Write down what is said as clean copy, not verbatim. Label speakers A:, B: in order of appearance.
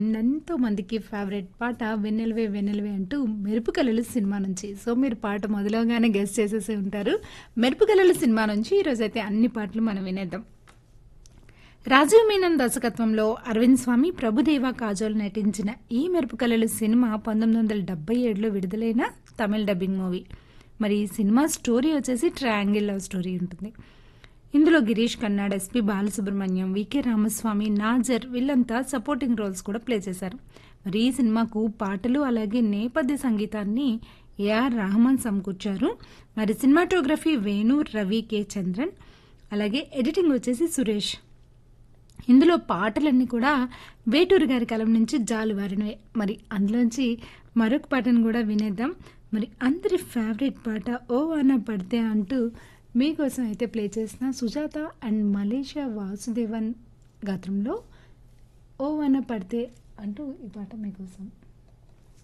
A: ఎంతో మందికి ఫేవరెట్ పాట 'వెన్నెలవే వెన్నెలవే' అంటూ 'మెరుపు కళలు' సినిమా నుంచి. సో, మీరు పాట మొదలవగానే గెస్ చేసేసి ఉంటారు. 'మెరుపు కళలు' సినిమా నుంచి ఈరోజైతే అన్ని పాటలు మనం వినేద్దాం. రాజీవ్ మీనన్ దర్శకత్వంలో అరవింద్ స్వామి, ప్రభుదేవ, కాజోల్ నటించిన ఈ 'మెరుపు కళలు' సినిమా 1977లో విడుదలైన తమిళ డబ్బింగ్ మూవీ. మరి ఈ సినిమా స్టోరీ వచ్చేసి ట్రయాంగిల్ లవ్ స్టోరీ ఉంటుంది. ఇందులో గిరీష్ కర్నాడ్, ఎస్పి బాలసుబ్రహ్మణ్యం, వికే రామస్వామి, నాజర్ వీళ్ళంతా సపోర్టింగ్ రోల్స్ కూడా ప్లే చేశారు. మరి ఈ సినిమాకు పాటలు అలాగే నేపథ్య సంగీతాన్ని ఏఆర్ రెహమాన్ సమకూర్చారు. మరి సినిమాటోగ్రఫీ వేణు, రవి కే చంద్రన్, అలాగే ఎడిటింగ్ వచ్చేసి సురేష్. ఇందులో పాటలన్నీ కూడా వేటూరు గారి కలం నుంచి జాలువారినవే. మరి అందులోంచి మరొక పాటను కూడా వినేద్దాం. మరి అందరి ఫేవరెట్ పాట 'ఓ వాన పడితే' అంటూ మీకోసం అయితే ప్లే చేసిన సుజాత అండ్ మలేషియా వాసుదేవన్ గాత్రంలో 'ఓ వాన పడితే' అంటూ ఈ పాట మీకోసం.